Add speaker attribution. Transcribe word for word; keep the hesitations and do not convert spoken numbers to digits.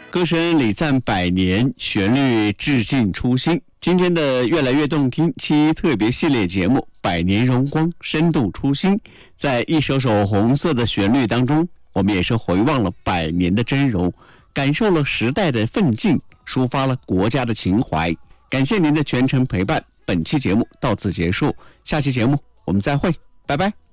Speaker 1: 歌声礼赞百年，旋律致敬初心。今天的越来越动听七特别系列节目《百年荣光，深度初心》，在一首首红色的旋律当中，我们也是回望了百年的峥嵘，感受了时代的奋进，抒发了国家的情怀。感谢您的全程陪伴，本期节目到此结束，下期节目我们再会，拜拜。